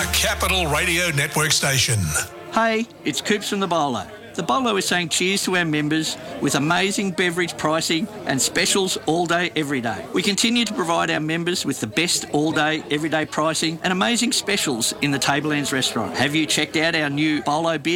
a Capital Radio Network station. Hey, it's Coops from the Bolo. The Bolo is saying cheers to our members with amazing beverage pricing and specials all day, every day. We continue to provide our members with the best all day, everyday pricing and amazing specials in the Tablelands restaurant. Have you checked out our new Bolo beer?